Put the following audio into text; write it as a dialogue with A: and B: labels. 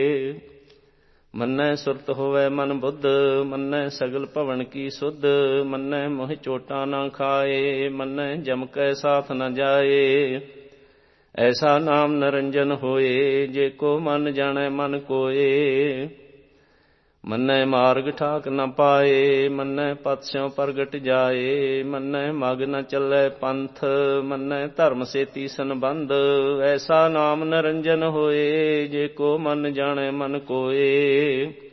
A: ਮੰਨੈ ਸੁਰਤ ਹੋਵੈ ਮਨ ਬੁੱਧ, ਮੰਨੈ ਸਗਲ ਭਵਨ ਕੀ ਸੁਧ। ਮੰਨੈ ਮੋਹਿ ਚੋਟਾਂ ਨਾ ਖਾਏ, ਮੰਨੈ ਜਮ ਕੈ ਸਾਥ ਨ ਜਾਏ। ਐਸਾ ਨਾਮ ਨਿਰੰਜਨ ਹੋਏ, ਜੇ ਕੋ ਮਨ ਜਾਣੈ ਮਨ ਕੋਏ। ਮੰਨੈ ਮਾਰਗ ਠਾਕ ਨ ਪਾਏ, ਮੰਨੈ ਪਤ ਸਿਉ ਪ੍ਰਗਟ ਜਾਏ। ਮੰਨੈ ਮਗ ਨ ਚੱਲੈ ਪੰਥ, ਮੰਨੈ ਧਰਮ ਸੇਤੀ ਸੰਬੰਧ। ਐਸਾ ਨਾਮ ਨਿਰੰਜਨ ਹੋਏ, ਜੇ ਕੋ ਮਨ ਜਾਣੈ ਮਨ ਕੋਏ।